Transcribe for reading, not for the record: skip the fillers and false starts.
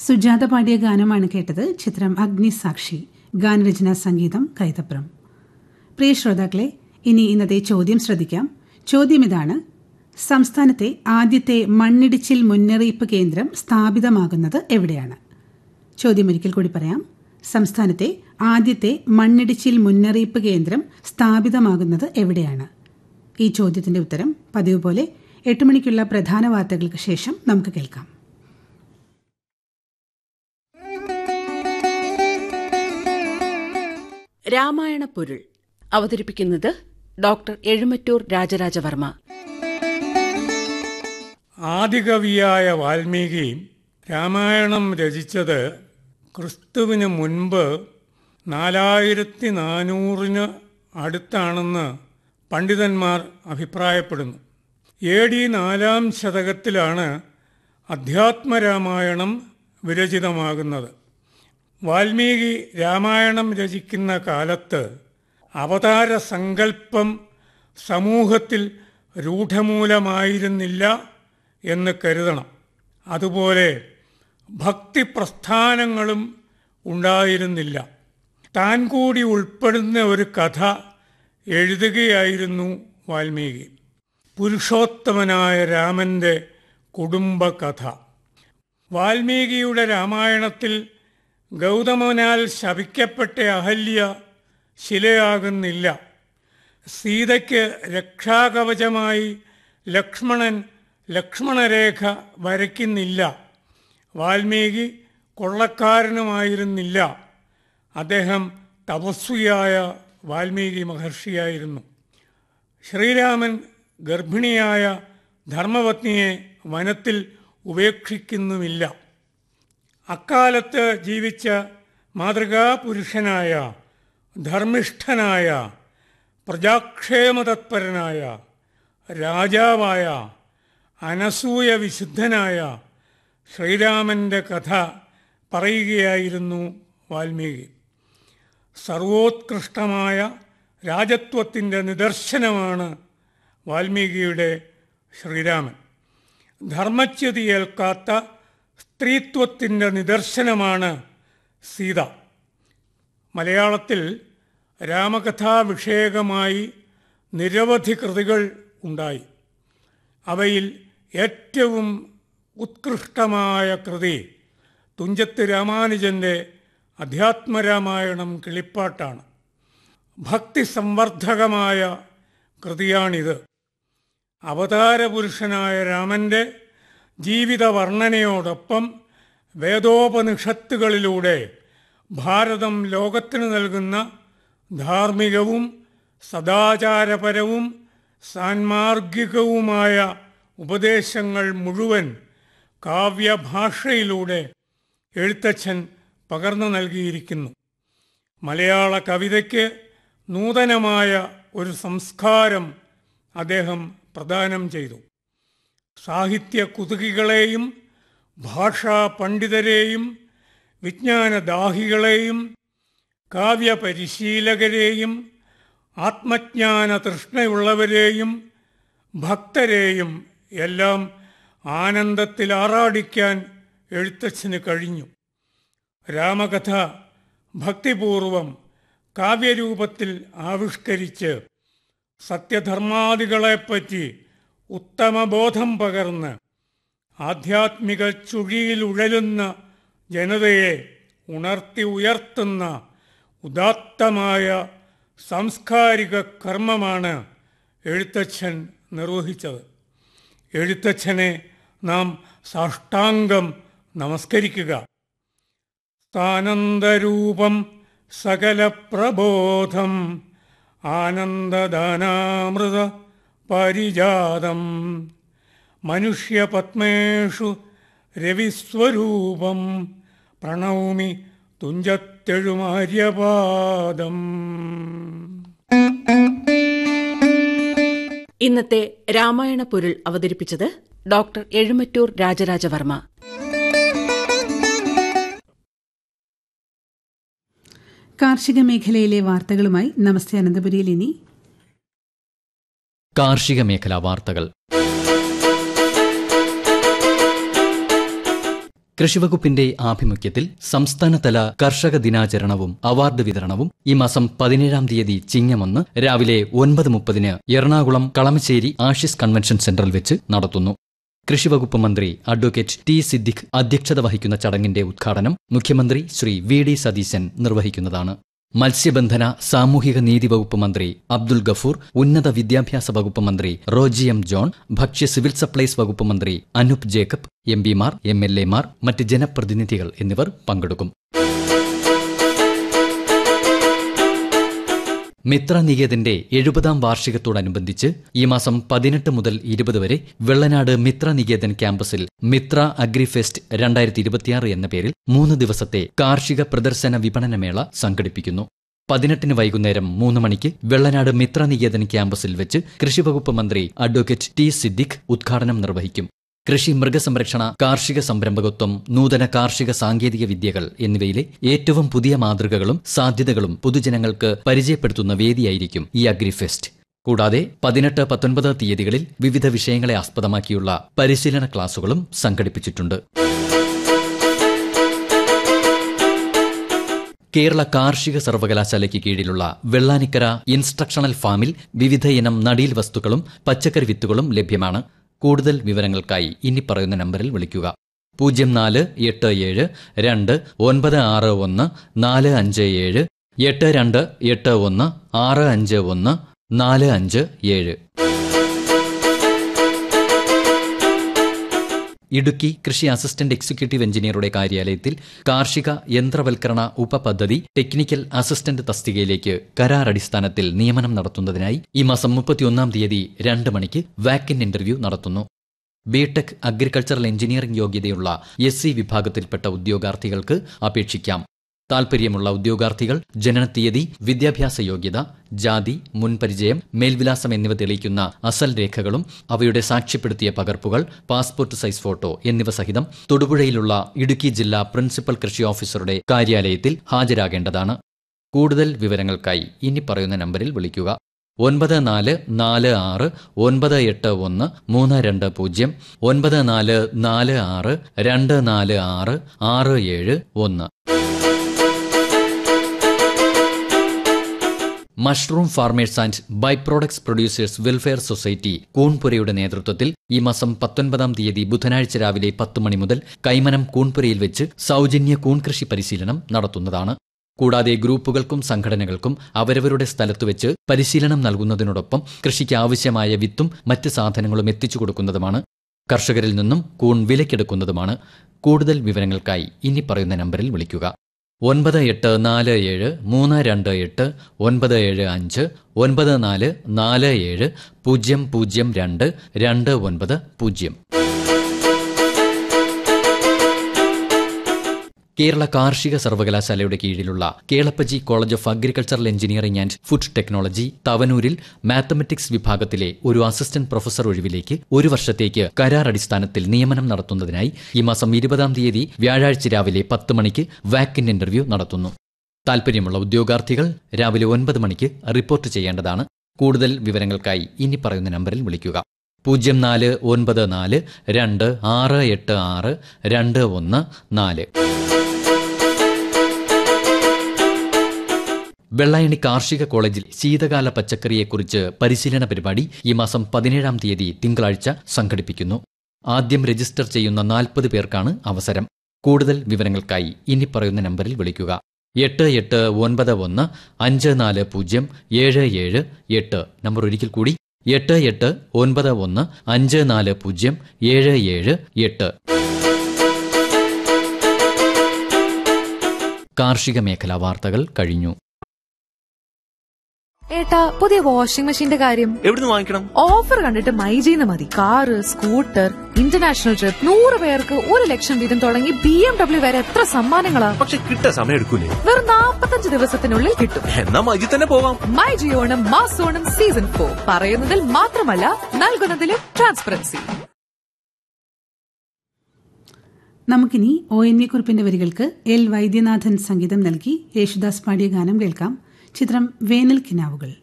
സുജാത പാടിയ ഗാനമാണ് കേട്ടത്. ചിത്രം അഗ്നിസാക്ഷി. ഗാനരചന സംഗീതം കൈതപ്രം. പ്രിയ ശ്രോതാക്കളെ, ഇനി ഇന്നത്തെ ചോദ്യം ശ്രദ്ധിക്കാം. ചോദ്യം ഇതാണ്: സംസ്ഥാനത്തെ ആദ്യത്തെ മണ്ണിടിച്ചിൽ മുന്നറിയിപ്പ് കേന്ദ്രം സ്ഥാപിതമാകുന്നത് എവിടെയാണ്? ചോദ്യം ഒരിക്കൽ കൂടി പറയാം. സംസ്ഥാനത്തെ ആദ്യത്തെ മണ്ണിടിച്ചിൽ മുന്നറിയിപ്പ് കേന്ദ്രം സ്ഥാപിതമാകുന്നത് എവിടെയാണ്? ഈ ചോദ്യത്തിന്റെ ഉത്തരം പതിവ് പോലെ 8 മണിക്കുള്ള പ്രധാന വാർത്തകൾക്ക് ശേഷം നമുക്ക് കേൾക്കാം. രാമായണ പൊരുൾ അവതരിപ്പിക്കുന്നത് ഡോക്ടർ എഴുമറ്റൂർ രാജരാജവർമ്മ. ആദികവിയായ വാൽമീകി രാമായണം രചിച്ചത് ക്രിസ്തുവിന് മുൻപ് 4400 അടുത്താണെന്ന് പണ്ഡിതന്മാർ അഭിപ്രായപ്പെടുന്നു. AD 4 ശതകത്തിലാണ് അധ്യാത്മരാമായണം വിരചിതമാകുന്നത്. വാൽമീകി രാമായണം രചിക്കുന്ന കാലത്ത് അവതാര സങ്കല്പം സമൂഹത്തിൽ രൂഢമൂലമായിരുന്നില്ല എന്ന് കരുതണം. അതുപോലെ ഭക്തിപ്രസ്ഥാനങ്ങളും ഉണ്ടായിരുന്നില്ല. താൻ കൂടി ഉൾപ്പെടുന്ന ഒരു കഥ എഴുതുകയായിരുന്നു വാൽമീകി. പുരുഷോത്തമനായ രാമൻ്റെ കുടുംബകഥ. വാൽമീകിയുടെ രാമായണത്തിൽ ഗൗതമനാൽ ശപിക്കപ്പെട്ട അഹല്യ ശിലയാകുന്നില്ല. സീതയ്ക്ക് രക്ഷാകവചമായി ലക്ഷ്മണൻ ലക്ഷ്മണരേഖ വരയ്ക്കുന്നില്ല. വാൽമീകി കൊള്ളക്കാരനുമായിരുന്നില്ല. അദ്ദേഹം തപസ്വിയായ വാൽമീകി മഹർഷിയായിരുന്നു. ശ്രീരാമൻ ഗർഭിണിയായ ധർമ്മപത്നിയെ വനത്തിൽ ഉപേക്ഷിക്കുന്നുമില്ല. അക്കാലത്ത് ജീവിച്ച മാതൃകാപുരുഷനായ ധർമ്മിഷ്ഠനായ പ്രജാക്ഷേമതത്പരനായ രാജാവായ അനസൂയ വിശുദ്ധനായ ശ്രീരാമൻ്റെ കഥ പറയുകയായിരുന്നു വാൽമീകി. സർവോത്കൃഷ്ടമായ രാജത്വത്തിൻ്റെ നിദർശനമാണ് വാൽമീകിയുടെ ശ്രീരാമൻ. ധർമ്മച്യുതിയേൽക്കാത്ത സ്ത്രീത്വത്തിൻ്റെ നിദർശനമാണ് സീത. മലയാളത്തിൽ രാമകഥാ വിഷയകമായി നിരവധി കൃതികൾ ഉണ്ടായി. അവയിൽ ഏറ്റവും ഉത്കൃഷ്ടമായ കൃതി തുഞ്ചത്ത് രാമാനുജൻ്റെ അധ്യാത്മരാമായണം കിളിപ്പാട്ടാണ്. ഭക്തി സംവർദ്ധകമായ കൃതിയാണിത്. അവതാരപുരുഷനായ രാമൻ്റെ ജീവിത വർണ്ണനയോടൊപ്പം വേദോപനിഷത്തുകളിലൂടെ ഭാരതം ലോകത്തിന് നൽകുന്ന ധാർമ്മികവും സദാചാരപരവും സാൻമാർഗികവുമായ ഉപദേശങ്ങൾ മുഴുവൻ കാവ്യഭാഷയിലൂടെ എഴുത്തച്ഛൻ പകർന്നു നൽകിയിരിക്കുന്നു. മലയാള കവിതയ്ക്ക് നൂതനമായ ഒരു സംസ്കാരം അദ്ദേഹം പ്രദാനം ചെയ്തു. സാഹിത്യ കുതുകികളെയും ഭാഷാ പണ്ഡിതരെയും വിജ്ഞാനദാഹികളെയും കാവ്യപരിശീലകരെയും ആത്മജ്ഞാന തൃഷ്ണയുള്ളവരെയും ഭക്തരെയും എല്ലാം ആനന്ദത്തിൽ ആറാടിക്കാൻ എഴുത്തച്ഛന് കഴിഞ്ഞു. രാമകഥ ഭക്തിപൂർവം കാവ്യരൂപത്തിൽ ആവിഷ്കരിച്ച് സത്യധർമാദികളെപ്പറ്റി ഉത്തമബോധം പകർന്ന് ആധ്യാത്മിക ചുഴിയിലുഴലുന്ന ജനതയെ ഉണർത്തി ഉയർത്തുന്ന ഉദാത്തമായ സാംസ്കാരിക കർമ്മമാണ് എഴുത്തച്ഛൻ നിർവഹിച്ചത്. എഴുത്തച്ഛനെ നാം സാഷ്ടാംഗം നമസ്കരിക്കുക. സ്ഥാനന്ദരൂപം സകല പ്രബോധം ആനന്ദദാനാമൃത പരിജാതം മനുഷ്യപത്മേഷു രവിസ്വരൂപം പ്രണൗമി തുഞ്ചത്തെഴുമാര്യപാദം. ഇന്നത്തെ രാമായണ പൊരുൾ അവതരിപ്പിച്ചത് ഡോക്ടർ എഴുമറ്റൂർ രാജരാജവർമ്മ. കാർഷിക മേഖലയിലെ വാർത്തകളുമായി നമസ്തേ അനന്തപുരിയിൽ ഇനി കാർഷിക മേഖലാ വാർത്തകൾ. കൃഷിവകുപ്പിന്റെ ആഭിമുഖ്യത്തിൽ സംസ്ഥാനതല കർഷക ദിനാചരണവും അവാർഡ് വിതരണവും ഈ മാസം 17 തീയതി ചിങ്ങം 1 രാവിലെ 9:30 എറണാകുളം കളമശ്ശേരി ആഷിസ് കൺവെൻഷൻ സെന്ററിൽ വെച്ച് നടത്തുന്നു. കൃഷിവകുപ്പ് മന്ത്രി അഡ്വക്കേറ്റ് ടി സിദ്ദിഖ് അധ്യക്ഷത വഹിക്കുന്ന ചടങ്ങിന്റെ ഉദ്ഘാടനം മുഖ്യമന്ത്രി ശ്രീ വി ഡി സതീശൻ നിർവഹിക്കുന്നതാണ്. മത്സ്യബന്ധന സാമൂഹിക നീതി വകുപ്പ് മന്ത്രി അബ്ദുൽ ഗഫൂർ, ഉന്നത വിദ്യാഭ്യാസ വകുപ്പ് മന്ത്രി റോജി എം ജോൺ, ഭക്ഷ്യ സിവിൽ സപ്ലൈസ് വകുപ്പ് മന്ത്രി അനൂപ് ജേക്കബ്, എംപിമാർ, MLAമാർ, മറ്റ് ജനപ്രതിനിധികൾ എന്നിവർ പങ്കെടുക്കും. മിത്ര നികേതന്റെ 70ാം വാർഷികത്തോടനുബന്ധിച്ച് ഈ മാസം 18 മുതൽ 20 വരെ വെള്ളനാട് മിത്ര നികേതൻ ക്യാമ്പസിൽ മിത്ര അഗ്രിഫെസ്റ്റ് 2026 എന്ന പേരിൽ 3 ദിവസത്തെ കാർഷിക പ്രദർശന വിപണനമേള സംഘടിപ്പിക്കുന്നു. 18 വൈകുന്നേരം 3 മണിക്ക് വെള്ളനാട് മിത്ര നികേതൻ ക്യാമ്പസിൽ വെച്ച് കൃഷിവകുപ്പ് മന്ത്രി അഡ്വക്കേറ്റ് ടി സിദ്ദിഖ് ഉദ്ഘാടനം നിർവഹിക്കും. കൃഷി, മൃഗസംരക്ഷണ, കാർഷിക സംരംഭകത്വം, നൂതന കാർഷിക സാങ്കേതിക വിദ്യകൾ എന്നിവയിലെ ഏറ്റവും പുതിയ മാതൃകകളും സാധ്യതകളും പൊതുജനങ്ങൾക്ക് പരിചയപ്പെടുത്തുന്ന വേദിയായിരിക്കും ഈ അഗ്രിഫെസ്റ്റ്. കൂടാതെ 18, 19 തീയതികളിൽ വിവിധ വിഷയങ്ങളെ ആസ്പദമാക്കിയുള്ള പരിശീലന ക്ലാസുകളും സംഘടിപ്പിച്ചിട്ടുണ്ട്. കേരള കാർഷിക സർവകലാശാലയ്ക്ക് കീഴിലുള്ള വെള്ളാനിക്കര ഇൻസ്ട്രക്ഷണൽ ഫാമിൽ വിവിധ ഇനം നടീൽ വസ്തുക്കളും പച്ചക്കറി വിത്തുകളും ലഭ്യമാണ്. കൂടുതൽ വിവരങ്ങൾക്കായി ഇനി പറയുന്ന നമ്പറിൽ വിളിക്കുക. 0487 2961 457 8281 651 457. ഇടുക്കി കൃഷി അസിസ്റ്റന്റ് എക്സിക്യൂട്ടീവ് എഞ്ചിനീയറുടെ കാര്യാലയത്തിൽ കാർഷിക യന്ത്രവൽക്കരണ ഉപപദ്ധതി ടെക്നിക്കൽ അസിസ്റ്റന്റ് തസ്തികയിലേക്ക് കരാറടിസ്ഥാനത്തിൽ നിയമനം നടത്തുന്നതിനായി ഈ മാസം 31 തീയതി 2 മണിക്ക് വാക്കിൻ ഇന്റർവ്യൂ നടത്തുന്നു. ബിടെക് അഗ്രികൾച്ചറൽ എഞ്ചിനീയറിംഗ് യോഗ്യതയുള്ള SC വിഭാഗത്തിൽപ്പെട്ട ഉദ്യോഗാർത്ഥികൾക്ക് അപേക്ഷിക്കാം. താൽപര്യമുള്ള ഉദ്യോഗാർത്ഥികൾ ജനനത്തീയതി, വിദ്യാഭ്യാസ യോഗ്യത, ജാതി, മുൻപരിചയം, മേൽവിലാസം എന്നിവ തെളിയിക്കുന്ന അസൽ രേഖകളും അവയുടെ സാക്ഷ്യപ്പെടുത്തിയ പകർപ്പുകൾ, പാസ്പോർട്ട് സൈസ് ഫോട്ടോ എന്നിവ സഹിതം തൊടുപുഴയിലുള്ള ഇടുക്കി ജില്ലാ പ്രിൻസിപ്പൽ കൃഷി ഓഫീസറുടെ കാര്യാലയത്തിൽ ഹാജരാകേണ്ടതാണ്. കൂടുതൽ വിവരങ്ങൾക്കായി ഇനി പറയുന്ന നമ്പറിൽ വിളിക്കുക. 9446 981 320 9446 246 671. Mushroom farmers and by products producers welfare society കൂൺപുരയുടെ നേതൃത്വത്തിൽ ഈ മാസം 19 തീയതി ബുധനാഴ്ച രാവിലെ 10 മണി മുതൽ കൈമനം കൂൺപുരയിൽ വെച്ച് സൗജന്യ കൂൺകൃഷി പരിശീലനം നടത്തുന്നതാണ്. കൂടാതെ ഗ്രൂപ്പുകൾക്കും സംഘടനകൾക്കും അവരവരുടെ സ്ഥലത്തുവെച്ച് പരിശീലനം നൽകുന്നതിനോടൊപ്പം കൃഷിക്ക് ആവശ്യമായ വിത്തും മറ്റ് സാധനങ്ങളും എത്തിച്ചു കൊടുക്കുന്നതുമാണ്. കർഷകരിൽ നിന്നും കൂൺ വിലക്കെടുക്കുന്നതുമാണ്. കൂടുതൽ വിവരങ്ങൾക്കായി ഇനി പറയുന്ന നമ്പറിൽ വിളിക്കുക. 9847 328 975 9447 002 290. കേരള കാർഷിക സർവകലാശാലയുടെ കീഴിലുള്ള Kelappaji college of agricultural engineering and food technology തവനൂരിൽ mathematics വിഭാഗത്തിലെ ഒരു അസിസ്റ്റന്റ് പ്രൊഫസർ ഒഴിവിലേക്ക് 1 വർഷത്തേക്ക് കരാർ അടിസ്ഥാനത്തിൽ നിയമനം നടത്തുന്നതിനായി ഈ മാസം 20 തീയതി വ്യാഴാഴ്ച രാവിലെ 10 മണിക്ക് വാക്കിൻ ഇന്റർവ്യൂ നടത്തുന്നു. താൽപര്യമുള്ള ഉദ്യോഗാർത്ഥികൾ രാവിലെ 9 മണിക്ക് റിപ്പോർട്ട് ചെയ്യേണ്ടതാണ്. കൂടുതൽ വിവരങ്ങൾക്കായി ഇനി പറയുന്ന നമ്പറിൽ വിളിക്കുക. 0494 2686 214. വെള്ളായണി കാർഷിക കോളേജിൽ ശീതകാല പച്ചക്കറിയെക്കുറിച്ച് പരിശീലന പരിപാടി ഈ മാസം 17 തീയതി തിങ്കളാഴ്ച സംഘടിപ്പിക്കുന്നു. ആദ്യം രജിസ്റ്റർ ചെയ്യുന്ന 40 പേർക്കാണ് അവസരം. കൂടുതൽ വിവരങ്ങൾക്കായി ഇനി പറയുന്ന നമ്പറിൽ വിളിക്കുക. 8891 540 778. നമ്പർ ഒരിക്കൽ കൂടി 8891 540 778. കാർഷിക മേഖലാ വാർത്തകൾ കഴിഞ്ഞു. ഏട്ടാ, പുതിയ വാഷിംഗ് മെഷീന്റെ കാര്യം എവിടുന്ന് വാങ്ങിക്കണം? ഓഫർ കണ്ടിട്ട് മൈജീന്ന് മതി. കാറ്, സ്കൂട്ടർ, ഇന്റർനാഷണൽ ട്രിപ്പ്, 100 പേർക്ക് 1 ലക്ഷം വീതം തുടങ്ങി BMW വരെ എത്ര സമ്മാനങ്ങളാ. പക്ഷെ കിട്ടാൻ സമയം എടുക്കൂലേ? വെറും 45 ദിവസത്തിനുള്ളിൽ കിട്ടും. എന്നാ മൈജി തന്നെ പോവാം. മൈജി ഓണം മാസോണം സീസൺ 4 പറയുന്നതിൽ മാത്രമല്ല നൽകുന്നതിലും ട്രാൻസ്പെറൻസി. നമുക്കിനി ONV കുറിപ്പിന്റെ വരികൾക്ക് L വൈദ്യനാഥൻ സംഗീതം നൽകി യേശുദാസ് പാടിയ ഗാനം കേൾക്കാം. ചിത്രം വേനൽ കിനാവുകൾ.